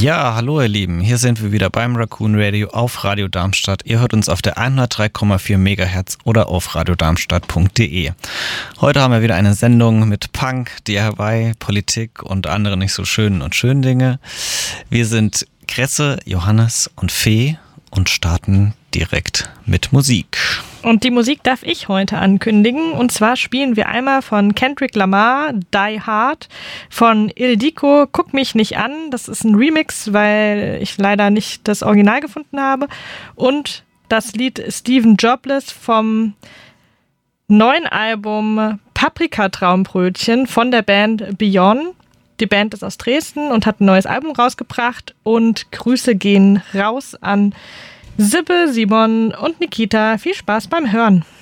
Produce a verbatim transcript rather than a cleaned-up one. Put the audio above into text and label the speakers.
Speaker 1: Ja, hallo ihr Lieben, hier sind wir wieder beim Raccoon Radio auf Radio Darmstadt. Ihr hört uns auf der hundertdrei Komma vier Megahertz oder auf radiodarmstadt punkt de. Heute haben wir wieder eine Sendung mit Punk, D I Y, Politik und andere nicht so schönen und schönen Dinge. Wir sind Kresse, Johannes und Fee und starten direkt mit Musik.
Speaker 2: Und die Musik darf ich heute ankündigen. Und zwar spielen wir einmal von Kendrick Lamar, Die Hard, von Il Dico, Guck mich nicht an. Das ist ein Remix, weil ich leider nicht das Original gefunden habe. Und das Lied Steven Jobless vom neuen Album Paprika Traumbrötchen von der Band Beyond. Die Band ist aus Dresden und hat ein neues Album rausgebracht. Und Grüße gehen raus an Sibylle, Simon und Nikita. Viel Spaß beim Hören.